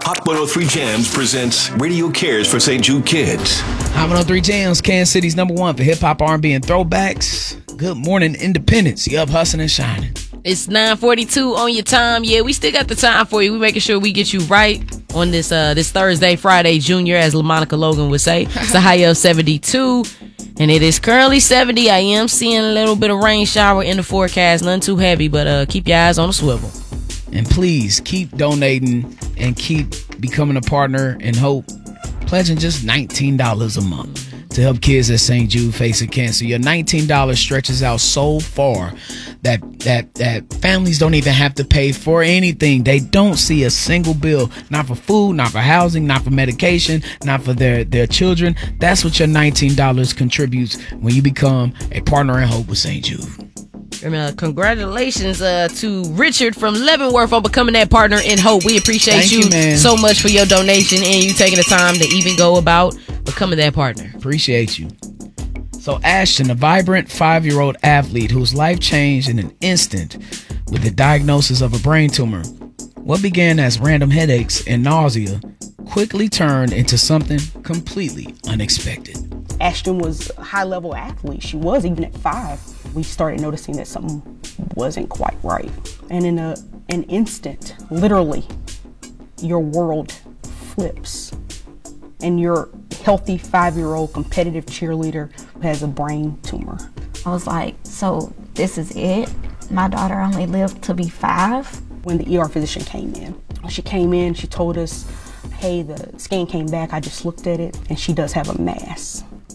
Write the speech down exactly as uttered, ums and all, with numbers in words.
Hot one oh three Jams presents Radio Cares for Saint Jude Kids. Hot one oh three Jams, Kansas City's number one for hip-hop, R and B, and throwbacks. Good morning, Independence. You up hustling and shining. It's nine forty-two on your time. Yeah, we still got the time for you. We're making sure we get you right on this uh, this Thursday, Friday, Junior, as LaMonica Logan would say. It's a high of seventy-two, and it is currently seventy. I am seeing a little bit of rain shower in the forecast. Nothing too heavy, but uh, keep your eyes on the swivel. And please keep donating and keep becoming a partner in Hope, pledging just nineteen dollars a month to help kids at Saint Jude facing cancer. Your nineteen dollars stretches out so far that that that families don't even have to pay for anything. They don't see a single bill, not for food, not for housing, not for medication, not for their, their children. That's what your nineteen dollars contributes when you become a partner in Hope with Saint Jude. And, uh, congratulations uh, to Richard from Leavenworth on becoming that partner in Hope. We appreciate Thank you, you, man. so much for your donation and you taking the time to even go about becoming that partner. Appreciate you. So Ashton, a vibrant five-year-old athlete whose life changed in an instant with the diagnosis of a brain tumor. What began as random headaches and nausea quickly turned into something completely unexpected. Ashton was a high-level athlete. She was, even at five. We started noticing that something wasn't quite right. And in a, an instant, literally, your world flips. And your healthy five-year-old competitive cheerleader who has a brain tumor. I was like, so this is it? My daughter only lived to be five? When the E R physician came in, she came in, she told us, hey, the scan came back, I just looked at it, and she does have a mass.